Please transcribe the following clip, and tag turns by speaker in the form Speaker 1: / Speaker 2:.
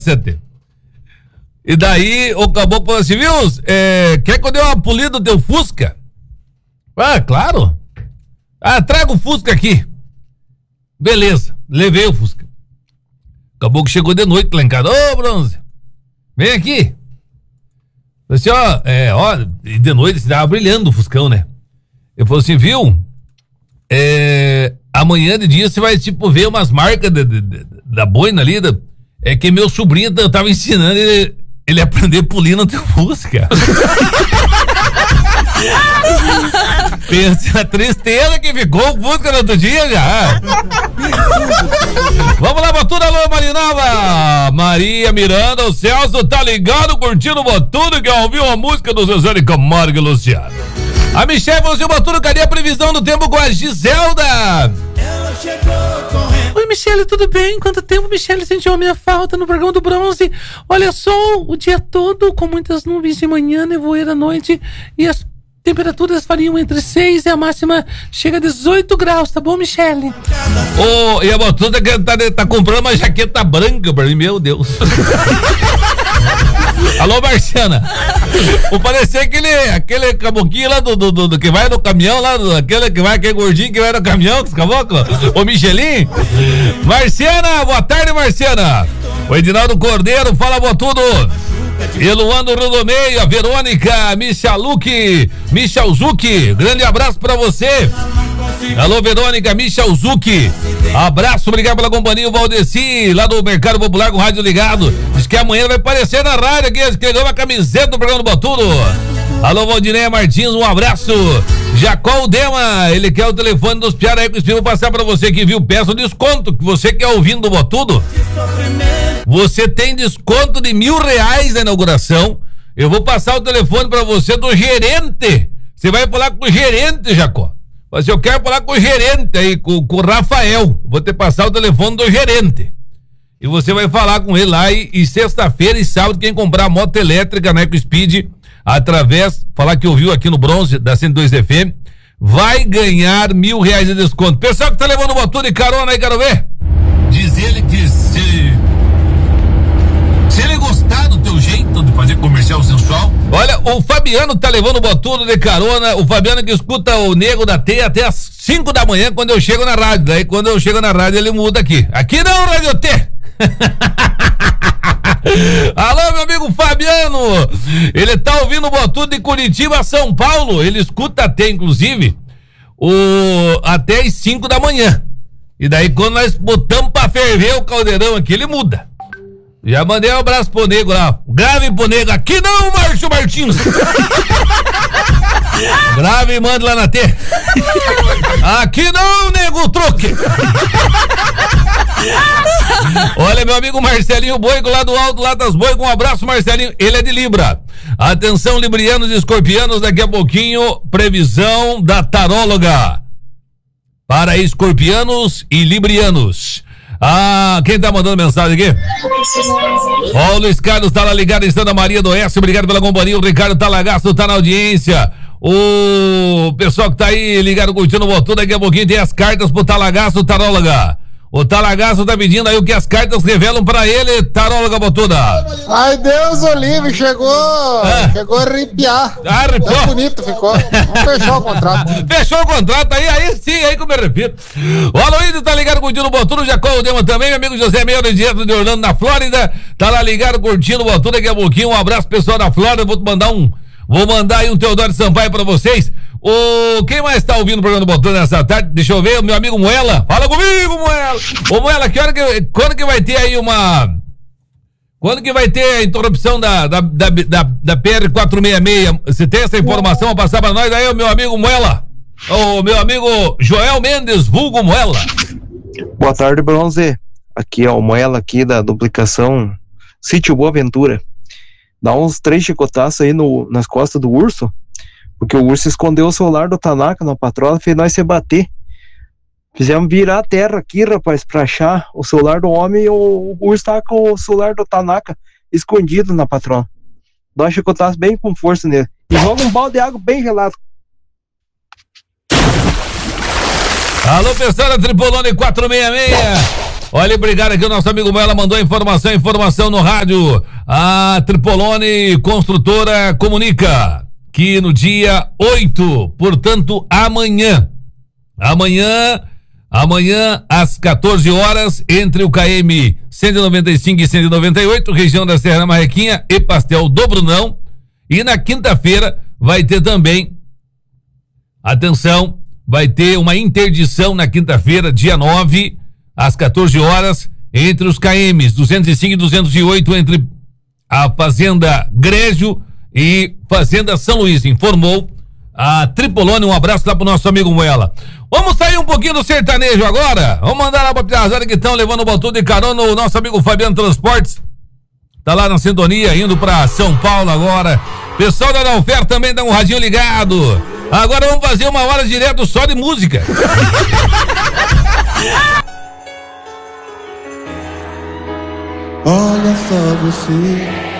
Speaker 1: E daí o caboclo falou assim, viu? Quer que eu dê uma polida no teu Fusca? Ah, claro. Ah, traga o Fusca aqui. Beleza, levei o Fusca. O caboclo chegou de noite lá em casa. Ô, Bronze, vem aqui. Falei assim, ó, e de noite você tava brilhando o Fuscão, né? Ele falou assim, viu? Amanhã de dia você vai, tipo, ver umas marcas da boina ali. É que meu sobrinho, eu tava ensinando ele a aprender a polir no teu Fusca. Pensa a tristeza que ficou o Fusca no outro dia já. Vamos lá, Botudo, alô, Marinalva. Maria Miranda, o Celso tá ligado, curtindo o Botudo, que ouviu a música do Zezé de Camargo e Luciano. A Michelle falou assim, Botudo, cadê a previsão do tempo com a Giselda? Ela chegou correndo. Oi, Michelle, tudo bem? Quanto tempo, Michelle, sentiu a minha falta no programa do Bronze? Olha só, o dia todo com muitas nuvens de manhã, nevoeiro à noite e as temperaturas variam entre 6 e a máxima chega a 18 graus, tá bom, Michelle? E a Botuda tá comprando uma jaqueta branca pra mim, meu Deus. Alô, Marciana. Vou parecer aquele caboquinho lá do que vai no caminhão lá, aquele gordinho que vai no caminhão com os caboclos. Ô, Michelin. Marciana, boa tarde, Marciana. O Edinaldo Cordeiro, fala, Botudo. Eluando Rodomeio, a Verônica, Michalzuki, grande abraço pra você. Alô, Verônica, Michalzuki, abraço, obrigado pela companhia. O Valdeci, lá do Mercado Popular com o rádio ligado, diz que amanhã vai aparecer na rádio aqui, que ganhou uma camiseta do programa do Botudo. Alô, Valdineia Martins, um abraço. Jacó Dema, ele quer o telefone dos Piara aí que eu vou passar pra você que viu, peça o desconto, que você que é ouvindo do Botudo. Você tem desconto de R$1.000 na inauguração. Eu vou passar o telefone pra você do gerente. Você vai falar com o gerente, Jacó. Mas eu quero falar com o gerente aí, com o Rafael. Vou te passar o telefone do gerente. E você vai falar com ele lá e sexta-feira e sábado, quem comprar moto elétrica na EcoSpeed, falar que ouviu aqui no Bronze da 102 FM, vai ganhar R$1.000 de desconto. Pessoal que tá levando motor de carona aí, quero ver. Diz ele que se ele gostar do teu jeito de fazer comercial sensual. Olha, o Fabiano tá levando o Botudo de carona. O Fabiano que escuta o Nego da T até as 5 da manhã quando eu chego na rádio. Daí quando eu chego na rádio ele muda aqui. Aqui não, Rádio T. Alô, meu amigo Fabiano. Ele tá ouvindo o Botudo de Curitiba a São Paulo. Ele escuta até, inclusive, até as 5 da manhã. E daí quando nós botamos pra ferver o caldeirão aqui, ele muda. Já mandei um abraço pro Nego lá. Grave pro Nego. Aqui não, Márcio Martins. Grave e manda lá na T. Aqui não, Nego, truque. Olha, meu amigo Marcelinho Boico lá do Alto, lá das Boicas. Um abraço, Marcelinho. Ele é de Libra. Atenção, librianos e escorpianos. Daqui a pouquinho, previsão da taróloga para escorpianos e librianos. Quem tá mandando mensagem aqui? Ó, o Luiz Carlos tá lá ligado em Santa Maria do Oeste, obrigado pela companhia. O Ricardo Talagasto tá na audiência. O pessoal que tá aí ligado curtindo o Botudo, daqui a pouquinho tem as cartas pro Talagasto Taróloga. O Talagasto tá pedindo aí o que as cartas revelam pra ele, Taróloga Botuda.
Speaker 2: Ai, Deus, Olívio, chegou a arrepiar.
Speaker 1: Arrepiou?
Speaker 2: Tá bonito, ficou. Vamos fechar o contrato.
Speaker 1: Fechou o contrato, aí sim, aí que eu me repito. O Aloísio tá ligado curtindo o Botudo, o Jacó Dema também, meu amigo José Meira, direto de Orlando, na Flórida, tá lá ligado curtindo o Botudo, daqui a pouquinho, um abraço pessoal da Flórida, vou mandar aí um Teodoro Sampaio pra vocês. Quem mais tá ouvindo o programa do Botudo nessa tarde? Deixa eu ver, o meu amigo Moela. Fala comigo, Moela. Ô, Moela, quando que vai ter aí quando que vai ter a interrupção da PR-466? Você tem essa informação a passar pra nós aí, o meu amigo Moela? O meu amigo Joel Mendes, vulgo Moela.
Speaker 3: Boa tarde, Bronze. Aqui é o Moela aqui da duplicação Sítio Boa Ventura. Dá uns 3 chicotaços aí nas costas do urso, porque o urso escondeu o celular do Tanaka na patrola e fez nós se bater. Fizemos virar a terra aqui, rapaz, pra achar o celular do homem, e o urso tava com o celular do Tanaka escondido na patrola. Dá um chicotaço bem com força nele. E joga um balde de água bem gelado.
Speaker 1: Alô, pessoal da Tripolone 466. Olha, obrigado aqui, o nosso amigo Moela mandou informação no rádio. A Tripolone Construtora comunica que no dia 8, portanto, amanhã, às 14 horas, entre o KM 195 e 198, região da Serra Marrequinha e Pastel do Brunão. E na quinta-feira vai ter também, atenção, vai ter uma interdição na quinta-feira, dia 9, às 14 horas, entre os KMs 205 e 208, entre a Fazenda Grégio e Fazenda São Luís, informou a Tripolone. Um abraço lá pro nosso amigo Moela. Vamos sair um pouquinho do sertanejo agora. Vamos mandar lá pra Piazada que estão levando o botão de carona. O nosso amigo Fabiano Transportes tá lá na sintonia, indo pra São Paulo agora. Pessoal da Oferta também dá um radinho ligado. Agora vamos fazer uma hora direto só de música.
Speaker 4: Olha só você.